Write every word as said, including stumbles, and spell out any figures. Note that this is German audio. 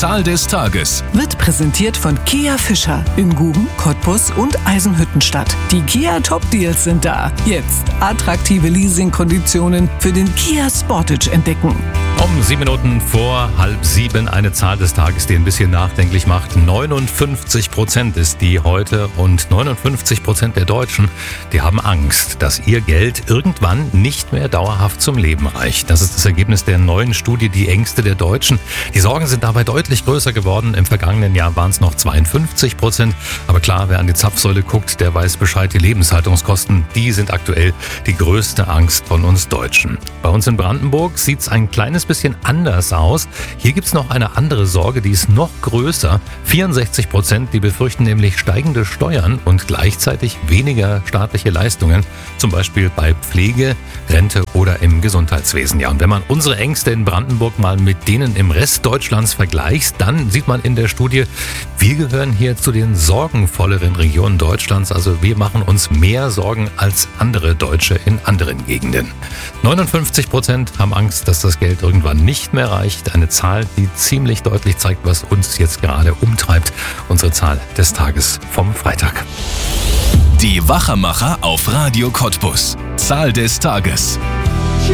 Zahl des Tages wird präsentiert von Kia Fischer in Guben, Cottbus und Eisenhüttenstadt. Die Kia Top Deals sind da. Jetzt attraktive Leasingkonditionen für den Kia Sportage entdecken. Um sieben Minuten vor halb sieben eine Zahl des Tages, die ein bisschen nachdenklich macht. neunundfünfzig Prozent ist die heute und neunundfünfzig Prozent der Deutschen, die haben Angst, dass ihr Geld irgendwann nicht mehr dauerhaft zum Leben reicht. Das ist das Ergebnis der neuen Studie Die Ängste der Deutschen. Die Sorgen sind dabei deutlich größer geworden. Im vergangenen Jahr waren es noch zweiundfünfzig Prozent. Aber klar, wer an die Zapfsäule guckt, der weiß Bescheid. Die Lebenshaltungskosten, die sind aktuell die größte Angst von uns Deutschen. Bei uns in Brandenburg sieht es ein kleines bisschen anders aus. Hier gibt es noch eine andere Sorge, die ist noch größer. vierundsechzig Prozent, die befürchten nämlich steigende Steuern und gleichzeitig weniger staatliche Leistungen, zum Beispiel bei Pflege, Rente oder im Gesundheitswesen. Ja, und wenn man unsere Ängste in Brandenburg mal mit denen im Rest Deutschlands vergleicht, dann sieht man in der Studie, wir gehören hier zu den sorgenvolleren Regionen Deutschlands. Also wir machen uns mehr Sorgen als andere Deutsche in anderen Gegenden. neunundfünfzig Prozent haben Angst, dass das Geld irgendwann nicht mehr reicht. Eine Zahl, die ziemlich deutlich zeigt, was uns jetzt gerade umtreibt. Unsere Zahl des Tages vom Freitag. Die Wachermacher auf Radio Cottbus. Zahl des Tages.